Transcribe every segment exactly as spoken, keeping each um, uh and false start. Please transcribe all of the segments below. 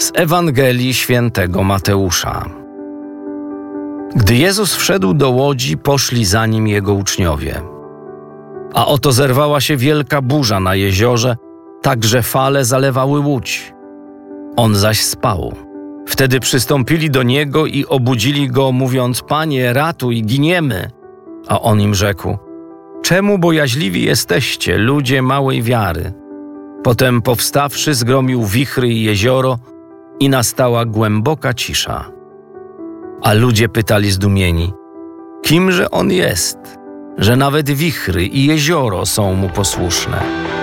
Z Ewangelii Świętego Mateusza. Gdy Jezus wszedł do łodzi, poszli za nim jego uczniowie. A oto zerwała się wielka burza na jeziorze, tak że fale zalewały łódź. On zaś spał. Wtedy przystąpili do niego i obudzili go, mówiąc: Panie, ratuj, giniemy. A on im rzekł: Czemu bojaźliwi jesteście, ludzie małej wiary? Potem powstawszy, zgromił wichry i jezioro i nastała głęboka cisza. A ludzie pytali zdumieni: Kimże on jest, że nawet wichry i jezioro są mu posłuszne?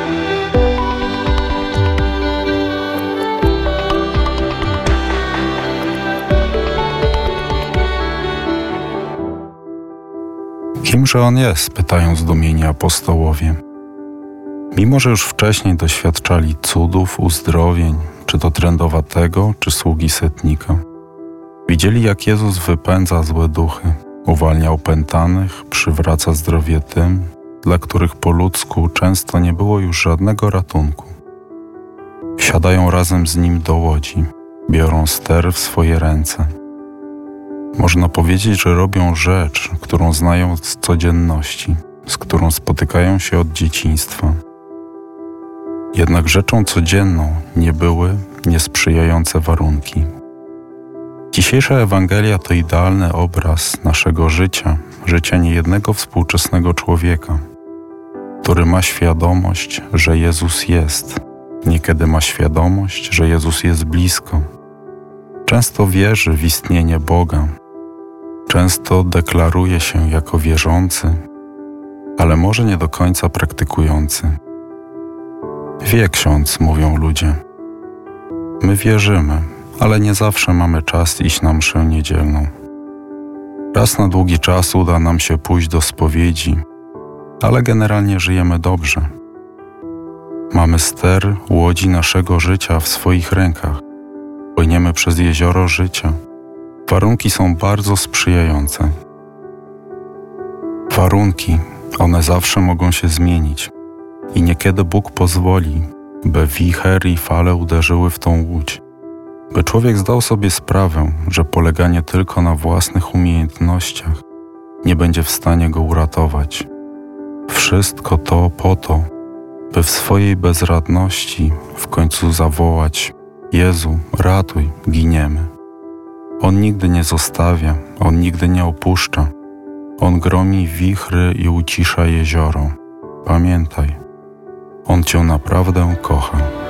Kimże on jest? Pytają zdumieni apostołowie. Mimo że już wcześniej doświadczali cudów, uzdrowień, czy to trędowatego, czy sługi setnika. Widzieli, jak Jezus wypędza złe duchy, uwalnia opętanych, przywraca zdrowie tym, dla których po ludzku często nie było już żadnego ratunku. Wsiadają razem z Nim do łodzi, biorą ster w swoje ręce. Można powiedzieć, że robią rzecz, którą znają z codzienności, z którą spotykają się od dzieciństwa. Jednak rzeczą codzienną nie były niesprzyjające warunki. Dzisiejsza Ewangelia to idealny obraz naszego życia, życia niejednego współczesnego człowieka, który ma świadomość, że Jezus jest. Niekiedy ma świadomość, że Jezus jest blisko. Często wierzy w istnienie Boga. Często deklaruje się jako wierzący, ale może nie do końca praktykujący. Wie ksiądz, mówią ludzie. My wierzymy, ale nie zawsze mamy czas iść na mszę niedzielną. Raz na długi czas uda nam się pójść do spowiedzi, ale generalnie żyjemy dobrze. Mamy ster łodzi naszego życia w swoich rękach. Płyniemy przez jezioro życia. Warunki są bardzo sprzyjające. Warunki, one zawsze mogą się zmienić i niekiedy Bóg pozwoli, by wicher i fale uderzyły w tą łódź, by człowiek zdał sobie sprawę, że poleganie tylko na własnych umiejętnościach nie będzie w stanie go uratować. Wszystko to po to, by w swojej bezradności w końcu zawołać: Jezu, ratuj, giniemy. On nigdy nie zostawia, On nigdy nie opuszcza. On gromi wichry i ucisza jezioro. Pamiętaj, On Cię naprawdę kocha.